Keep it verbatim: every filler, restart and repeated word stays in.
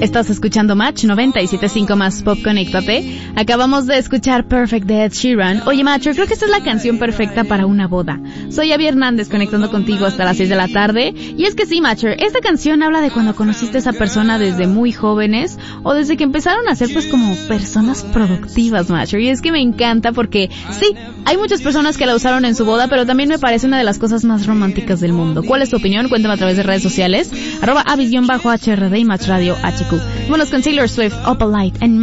Estás escuchando Match noventa y siete punto cinco más Pop, conéctate. Acabamos de escuchar Perfect de Ed Sheeran. Oye, Macho, creo que esta es la canción perfecta para una boda. Soy Abby Hernández, conectando contigo hasta las seis de la tarde. Y es que sí, Macho, esta canción habla de cuando conociste a esa persona desde muy jóvenes o desde que empezaron a ser pues como personas productivas, Macho. Y es que me encanta porque sí, hay muchas personas que la usaron en su boda, pero también me parece una de las cosas más románticas del mundo. ¿Cuál es tu opinión? Cuéntame a través de redes sociales. Arroba Abby-H R D y Match Radio H Q. Vámonos con Taylor Swift, Opalite and